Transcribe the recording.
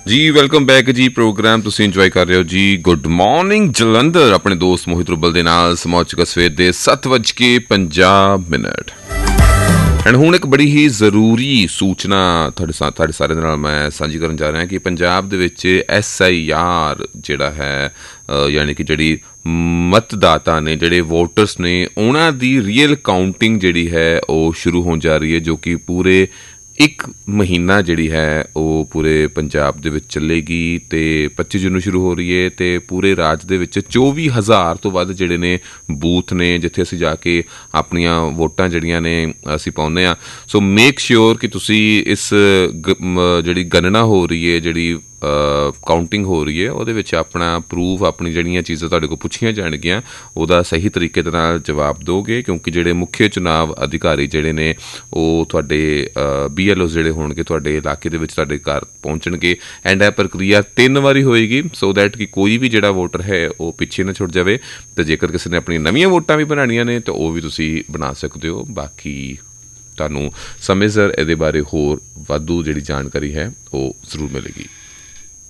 ਜੀ welcome back ਜੀ। Programme ਤੁਸੀਂ ਇੰਜੋਏ ਕਰ ਰਹੇ ਹੋ ਜੀ ਗੁੱਡ ਮਾਰਨਿੰਗ ਜਲੰਧਰ ਆਪਣੇ ਦੋਸਤ ਮੋਹਿਤ ਰੁਬਲ ਦੇ ਨਾਲ ਸਮੋਚ ਸਵੇਰ ਦੇ 7:50 ਐਂਡ ਹੁਣ ਇੱਕ ਬੜੀ ਹੀ ਜ਼ਰੂਰੀ ਸੂਚਨਾ ਤੁਹਾਡੇ ਸਾਰਿਆਂ ਦੇ ਨਾਲ ਮੈਂ ਸਾਂਝੀ ਕਰਨ ਜਾ ਰਿਹਾ ਕਿ ਪੰਜਾਬ ਦੇ ਵਿੱਚ SIR ਜਿਹੜਾ ਹੈ ਯਾਨੀ ਕਿ ਜਿਹੜੀ ਮਤਦਾਤਾ ਨੇ ਜਿਹੜੇ ਵੋਟਰਸ ਨੇ ਉਹਨਾਂ ਦੀ ਰੀਅਲ ਕਾਊਂਟਿੰਗ ਜਿਹੜੀ ਹੈ ਉਹ ਸ਼ੁਰੂ ਹੋਣ ਜਾ ਰਹੀ ਹੈ ਜੋ ਕਿ ਪੂਰੇ ਇੱਕ ਮਹੀਨਾ ਜਿਹੜੀ ਹੈ ਉਹ ਪੂਰੇ ਪੰਜਾਬ ਦੇ ਵਿੱਚ ਚੱਲੇਗੀ ਅਤੇ 25 ਜੂਨ ਨੂੰ ਸ਼ੁਰੂ ਹੋ ਰਹੀ ਹੈ ਅਤੇ ਪੂਰੇ ਰਾਜ ਦੇ ਵਿੱਚ 24,000 ਤੋਂ ਵੱਧ ਜਿਹੜੇ ਨੇ ਬੂਥ ਨੇ ਜਿੱਥੇ ਅਸੀਂ ਜਾ ਕੇ ਆਪਣੀਆਂ ਵੋਟਾਂ ਜਿਹੜੀਆਂ ਨੇ ਅਸੀਂ ਪਾਉਂਦੇ ਹਾਂ। ਸੋ ਮੇਕ ਸ਼ਿਓਰ ਕਿ ਤੁਸੀਂ ਇਸ ਜਿਹੜੀ ਗਣਨਾ ਹੋ ਰਹੀ ਹੈ ਜਿਹੜੀ ਕਾਊਂਟਿੰਗ ਹੋ ਰਹੀ ਹੈ ਉਹਦੇ ਵਿੱਚ ਆਪਣਾ ਪ੍ਰੂਫ ਆਪਣੀ ਜਿਹੜੀਆਂ ਚੀਜ਼ਾਂ ਤੁਹਾਡੇ ਕੋਲ ਪੁੱਛੀਆਂ ਜਾਣਗੀਆਂ ਉਹਦਾ ਸਹੀ ਤਰੀਕੇ ਦੇ ਨਾਲ ਜਵਾਬ ਦਿਓਗੇ ਕਿਉਂਕਿ ਜਿਹੜੇ ਮੁੱਖ ਚੁਣਾਵ ਅਧਿਕਾਰੀ ਜਿਹੜੇ ਨੇ ਉਹ ਤੁਹਾਡੇ BLOs ਜਿਹੜੇ ਹੋਣਗੇ ਤੁਹਾਡੇ ਇਲਾਕੇ ਦੇ ਵਿੱਚ ਤੁਹਾਡੇ ਘਰ ਪਹੁੰਚਣਗੇ ਐਂਡ ਇਹ ਪ੍ਰਕਿਰਿਆ 3 ਵਾਰੀ ਹੋਏਗੀ ਸੋ ਦੈਟ ਕਿ ਕੋਈ ਵੀ ਜਿਹੜਾ ਵੋਟਰ ਹੈ ਉਹ ਪਿੱਛੇ ਨਾ ਛੁੱਟ ਜਾਵੇ ਅਤੇ ਜੇਕਰ ਕਿਸੇ ਨੇ ਆਪਣੀਆਂ ਨਵੀਆਂ ਵੋਟਾਂ ਵੀ ਬਣਾਉਣੀਆਂ ਨੇ ਤਾਂ ਉਹ ਵੀ ਤੁਸੀਂ ਬਣਾ ਸਕਦੇ ਹੋ। ਬਾਕੀ ਤੁਹਾਨੂੰ ਸਮੇਂ ਸਿਰ ਇਹਦੇ ਬਾਰੇ ਹੋਰ ਵਾਧੂ ਜਿਹੜੀ ਜਾਣਕਾਰੀ ਹੈ ਉਹ ਜ਼ਰੂਰ ਮਿਲੇਗੀ।